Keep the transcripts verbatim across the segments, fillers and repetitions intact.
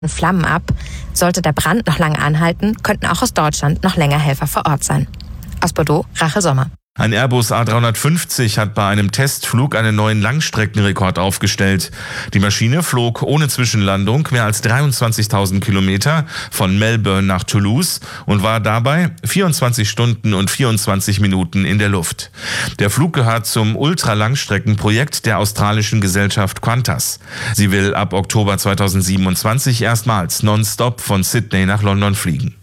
Flammen ab. Sollte der Brand noch lange anhalten, könnten auch aus Deutschland noch länger Helfer vor Ort sein. Aus Bordeaux, Rachel Sommer. Ein Airbus A dreihundertfünfzig hat bei einem Testflug einen neuen Langstreckenrekord aufgestellt. Die Maschine flog ohne Zwischenlandung mehr als dreiundzwanzigtausend Kilometer von Melbourne nach Toulouse und war dabei vierundzwanzig Stunden und vierundzwanzig Minuten in der Luft. Der Flug gehört zum Ultralangstreckenprojekt der australischen Gesellschaft Qantas. Sie will ab Oktober zweitausendsiebenundzwanzig erstmals nonstop von Sydney nach London fliegen.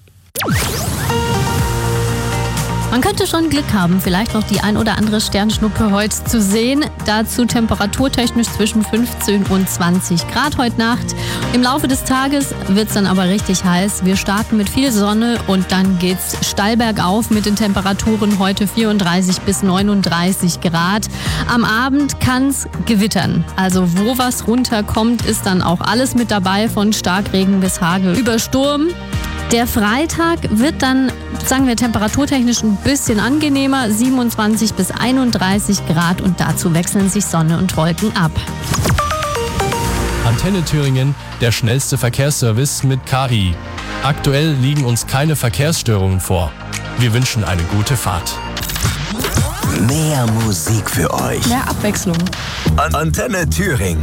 Man könnte schon Glück haben, vielleicht noch die ein oder andere Sternschnuppe heute zu sehen. Dazu temperaturtechnisch zwischen fünfzehn und zwanzig Grad heute Nacht. Im Laufe des Tages wird es dann aber richtig heiß. Wir starten mit viel Sonne und dann geht's steil bergauf mit den Temperaturen heute vierunddreißig bis neununddreißig Grad. Am Abend kann's gewittern. Also wo was runterkommt, ist dann auch alles mit dabei, von Starkregen bis Hagel über Sturm. Der Freitag wird dann, sagen wir, temperaturtechnisch ein bisschen angenehmer, siebenundzwanzig bis einunddreißig Grad, und dazu wechseln sich Sonne und Wolken ab. Antenne Thüringen, der schnellste Verkehrsservice mit K I. Aktuell liegen uns keine Verkehrsstörungen vor. Wir wünschen eine gute Fahrt. Mehr Musik für euch. Mehr Abwechslung. An- Antenne Thüringen.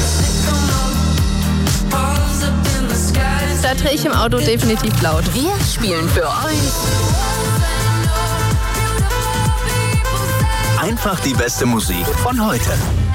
Da drehe ich im Auto definitiv laut. Wir spielen für euch Einfach die beste Musik von heute.